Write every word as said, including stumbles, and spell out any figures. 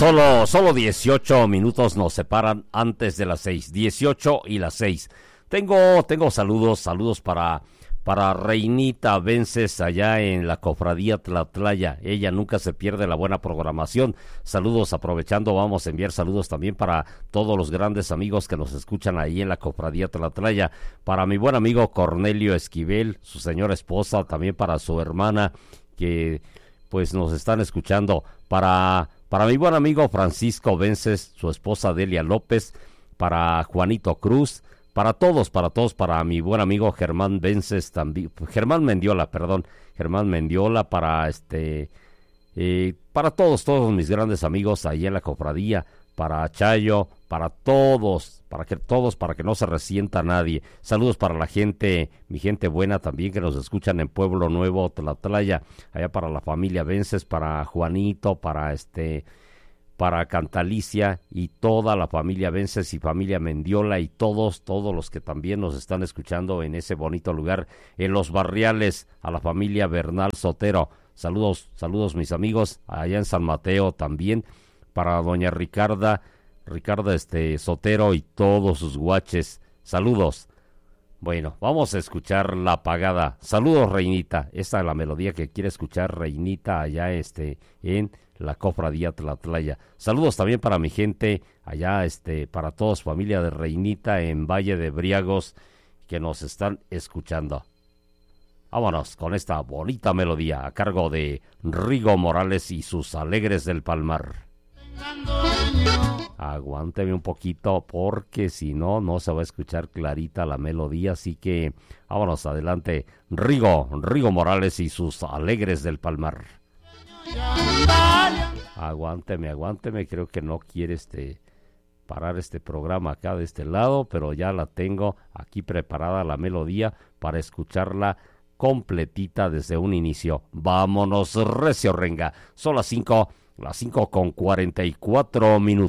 Solo, solo dieciocho minutos nos separan antes de las seis. dieciocho y las seis. Tengo, tengo saludos, saludos para, para Reinita Vences allá en la cofradía Tlatlaya. Ella nunca se pierde la buena programación. Saludos, aprovechando, vamos a enviar saludos también para todos los grandes amigos que nos escuchan ahí en la cofradía Tlatlaya. Para mi buen amigo Cornelio Esquivel, su señora esposa, también para su hermana que pues nos están escuchando. Para... Para mi buen amigo Francisco Vences, su esposa Delia López, para Juanito Cruz, para todos, para todos, para mi buen amigo Germán Vences también, Germán Mendiola, perdón, Germán Mendiola, para este, eh, para todos, todos mis grandes amigos ahí en la cofradía, para Chayo, para todos, para que todos, para que no se resienta nadie. Saludos para la gente, mi gente buena también que nos escuchan en Pueblo Nuevo, Tlatlaya, allá para la familia Vences, para Juanito, para este, para Cantalicia y toda la familia Vences y familia Mendiola y todos, todos los que también nos están escuchando en ese bonito lugar, en Los Barriales, a la familia Bernal Sotero. Saludos, saludos mis amigos, allá en San Mateo también, para doña Ricarda, Ricardo este Sotero y todos sus guaches. Saludos. Bueno, vamos a escuchar La Apagada. Saludos, Reinita. Esta es la melodía que quiere escuchar Reinita allá este en la cofradía Tlatlaya. Saludos también para mi gente allá este para todos, familia de Reinita en Valle de Briagos que nos están escuchando. Vámonos con esta bonita melodía a cargo de Rigo Morales y sus Alegres del Palmar. Aguánteme un poquito porque si no, no se va a escuchar clarita la melodía, así que vámonos adelante. Rigo, Rigo Morales y sus Alegres del Palmar. Aguánteme, aguánteme, creo que no quiere este parar este programa acá de este lado, pero ya la tengo aquí preparada la melodía para escucharla completita desde un inicio. Vámonos, recio renga. Son las cinco, las cinco con cuarenta y cuatro minutos.